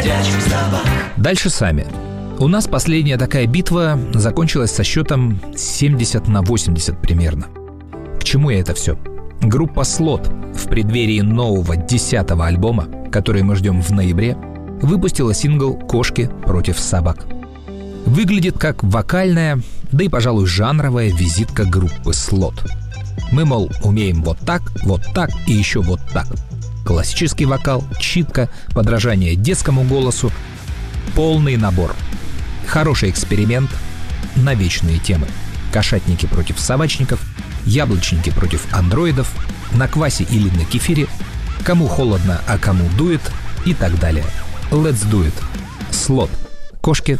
бродячих собак. Дальше сами. У нас последняя такая битва закончилась со счетом 70-80 примерно. К чему я это все? Группа «Слот» в преддверии нового 10-го альбома, который мы ждем в ноябре, выпустила сингл «Кошки против собак». Выглядит как вокальная, да и, пожалуй, жанровая визитка группы «Слот». Мы, мол, умеем вот так и еще вот так. Классический вокал, читка, подражание детскому голосу. Полный набор. Хороший эксперимент на вечные темы. Кошатники против собачников, яблочники против андроидов, на квасе или на кефире, кому холодно, а кому дует и так далее. Let's do it. Слот. Кошки